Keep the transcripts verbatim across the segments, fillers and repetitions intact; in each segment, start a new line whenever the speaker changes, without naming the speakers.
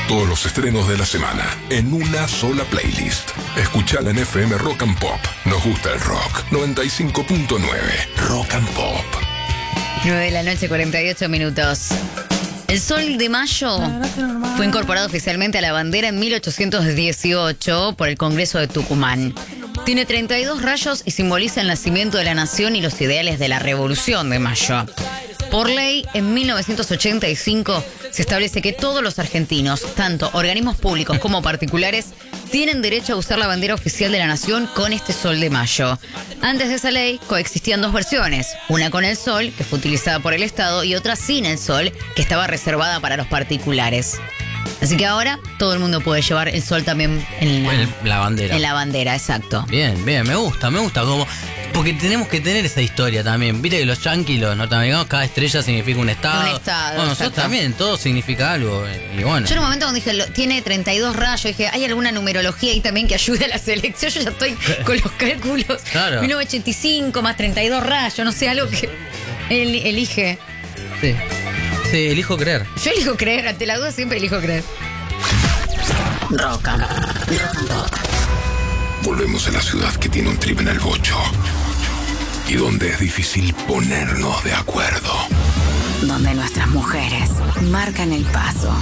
Todos los estrenos de la semana en una sola playlist. Escuchala en F M Rock and Pop. Nos gusta el rock. noventa y cinco punto nueve Rock and Pop.
nueve de la noche, cuarenta y ocho minutos. El Sol de Mayo fue incorporado oficialmente a la bandera en mil ochocientos dieciocho por el Congreso de Tucumán. Tiene treinta y dos rayos y simboliza el nacimiento de la nación y los ideales de la Revolución de Mayo. Por ley, en mil novecientos ochenta y cinco se establece que todos los argentinos, tanto organismos públicos como particulares, tienen derecho a usar la bandera oficial de la nación con este Sol de Mayo. Antes de esa ley coexistían dos versiones, una con el sol, que fue utilizada por el Estado, y otra sin el sol, que estaba reservada para los particulares. Así que ahora todo el mundo puede llevar el sol también en la,
el, la bandera.
En la bandera, exacto.
Bien, bien, me gusta, me gusta. Como, porque tenemos que tener esa historia también. Viste que los yanquis, los norteamericanos, cada estrella significa un estado.
Un estado,
bueno, nosotros
exacto.
También, todo significa algo. Y bueno.
Yo en un momento cuando dije, lo, tiene treinta y dos rayos, dije, ¿hay alguna numerología ahí también que ayude a la selección? Yo ya estoy con los cálculos.
Claro.
mil novecientos ochenta y cinco más treinta y dos rayos, no sé, algo que él elige.
Sí. Sí, elijo creer.
Yo elijo creer, ante la duda siempre elijo creer.
Rock and Pop.
Volvemos a la ciudad que tiene un trip en el bocho y donde es difícil ponernos de acuerdo.
Donde nuestras mujeres marcan el paso.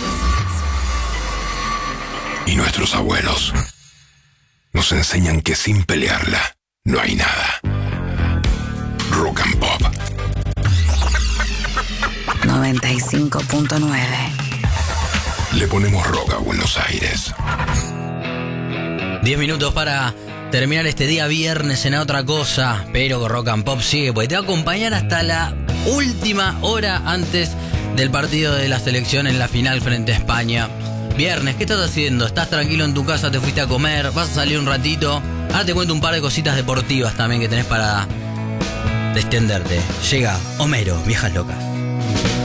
Y nuestros abuelos nos enseñan que sin pelearla no hay nada. Rock and Pop.
noventa y cinco punto nueve.
Le ponemos rock a Buenos Aires.
Diez minutos para terminar este día viernes en otra cosa, pero con Rock and Pop sigue, porque te va a acompañar hasta la última hora antes del partido de la selección en la final frente a España. Viernes, ¿qué estás haciendo? ¿Estás tranquilo en tu casa? ¿Te fuiste a comer? ¿Vas a salir un ratito? Ahora te cuento un par de cositas deportivas también que tenés para destenderte. Llega Homero, Viejas Locas.